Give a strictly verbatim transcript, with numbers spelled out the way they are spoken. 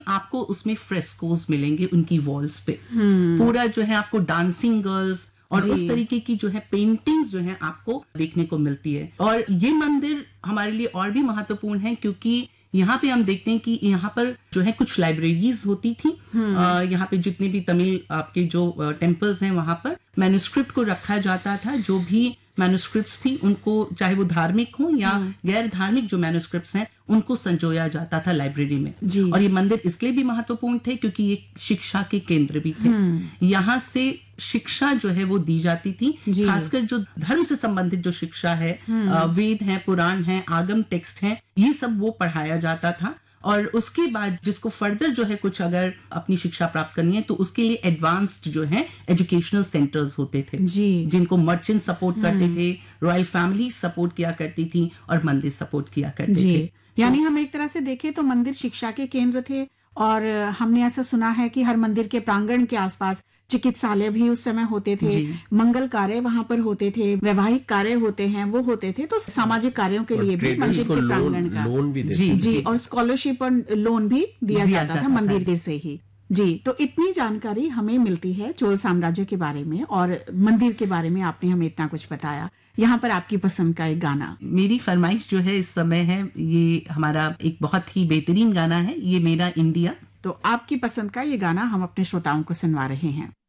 आपको उसमें फ्रेस्कोस मिलेंगे उनकी वॉल्स पे। पूरा जो है आपको डांसिंग गर्ल्स और उस तरीके की जो है पेंटिंग्स जो है आपको देखने को मिलती है। और ये मंदिर हमारे लिए और भी महत्वपूर्ण है क्योंकि यहाँ पे हम देखते हैं कि यहाँ पर जो है कुछ लाइब्रेरीज होती थी। यहाँ पे जितने भी तमिल आपके जो टेम्पल्स हैं वहां पर मैन्युस्क्रिप्ट को रखा जाता था। जो भी मैन्युस्क्रिप्ट्स थी उनको, चाहे वो धार्मिक हो या गैर धार्मिक जो मैन्युस्क्रिप्ट्स हैं, उनको संजोया जाता था लाइब्रेरी में। और ये मंदिर इसलिए भी महत्वपूर्ण थे क्योंकि ये शिक्षा के केंद्र भी थे। यहाँ से शिक्षा जो है वो दी जाती थी, खासकर जो धर्म से संबंधित जो शिक्षा है, वेद है, पुराण है, आगम टेक्स्ट है, ये सब वो पढ़ाया जाता था। और उसके बाद जिसको फर्दर जो है कुछ अगर अपनी शिक्षा प्राप्त करनी है तो उसके लिए एडवांस्ड जो है एजुकेशनल सेंटर्स होते थे जी। जिनको मर्चेंट सपोर्ट करते थे, रॉयल फैमिली सपोर्ट किया करती थी और मंदिर सपोर्ट किया करते जी। थे। यानी हम एक तरह से देखें तो मंदिर शिक्षा के केंद्र थे। और हमने ऐसा सुना है कि हर मंदिर के प्रांगण के आसपास चिकित्सालय भी उस समय होते थे, मंगल कार्य वहां पर होते थे, वैवाहिक कार्य होते हैं वो होते थे। तो सामाजिक कार्यों के लिए भी मंदिर के प्रांगण का लोन भी जी जी और स्कॉलरशिप और लोन भी दिया, दिया जाता, जाता था मंदिर से ही जी। तो इतनी जानकारी हमें मिलती है चोल साम्राज्य के बारे में और मंदिर के बारे में आपने हमें इतना कुछ बताया। यहाँ पर आपकी पसंद का एक गाना, मेरी फरमाइश जो है इस समय है, ये हमारा एक बहुत ही बेहतरीन गाना है, ये मेरा इंडिया। तो आपकी पसंद का ये गाना हम अपने श्रोताओं को सुनवा रहे हैं।